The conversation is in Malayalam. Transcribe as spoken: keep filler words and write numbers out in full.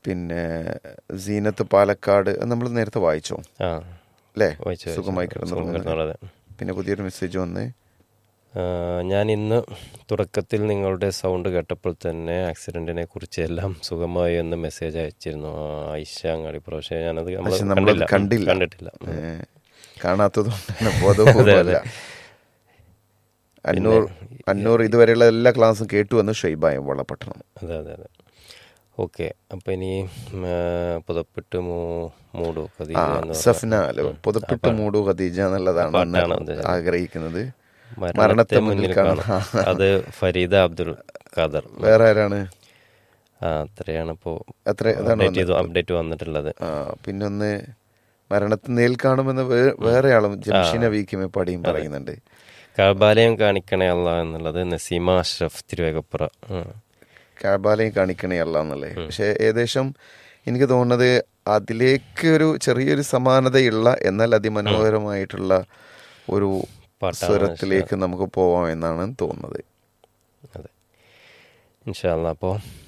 പിന്നെ സീനത്ത് പാലക്കാട് നമ്മൾ നേരത്തെ വായിച്ചോ അല്ലേ? സുഖമായി കിടന്നു. പിന്നെ പുതിയൊരു മെസ്സേജ് വന്ന്, ഞാൻ ഇന്ന് തുടക്കത്തിൽ നിങ്ങളുടെ സൗണ്ട് കേട്ടപ്പോൾ തന്നെ ആക്സിഡന്റിനെ കുറിച്ച് എല്ലാം സുഖമായി എന്ന് മെസ്സേജ് അയച്ചിരുന്നു ഐഷ അങ്ങാടി. പക്ഷേ ഞാനത് നമ്മൾ കണ്ടില്ല, കണ്ടിട്ടില്ല, കാണാത്തതുകൊണ്ടാണ് ബോധപൂർവ്വമല്ല. അന്നൂർ അന്നൂർ ഇതുവരെയുള്ള എല്ലാ ക്ലാസ്സും കേട്ടു വന്ന് ഷൈബായും വളപട്ടണം. അതെ അതെ അതെ ഓക്കെ. അപ്പം ഇനി പുതപ്പിട്ട് മൂടു ഖദീജ, സഫ്ന പുതപ്പിട്ട് മൂടു ഖദീജ എന്നുള്ളതാണ് ആഗ്രഹിക്കുന്നത്. മരണത്തെ മുന്നിൽ കാണാം. അത് ഫരീദ അബ്ദുൽ ഖാദർ. വേറെ ആരാണ്? ആ അത്രയാണ് ഇപ്പോൾ അപ്ഡേറ്റ് വന്നിട്ടുള്ളത്. ആ പിന്നൊന്ന് മരണത്തെ നേൽ കാണുമെന്ന് വേറെ ആളും ജംഷിന വീക്കിമെ പാടിയും പറയുന്നുണ്ട്. കഅബാലയം കാണിക്കണേ അല്ലാ എന്നുള്ളത് നസീമ അഷ്റഫ് തിരുവേഗപ്പുറ. കഅബാലയം കാണിക്കണേ അല്ലാ എന്നുള്ളത്. പക്ഷെ ഏകദേശം എനിക്ക് തോന്നുന്നത് അതിലേക്ക് ഒരു ചെറിയൊരു സമാനതയുള്ള എന്നാൽ അതിമനോഹരമായിട്ടുള്ള ഒരു സ്വരത്തിലേക്ക് നമുക്ക് പോവാം എന്നാണ് തോന്നുന്നത്. അതെ ഇൻഷാ അല്ലാഹ്. അപ്പോൾ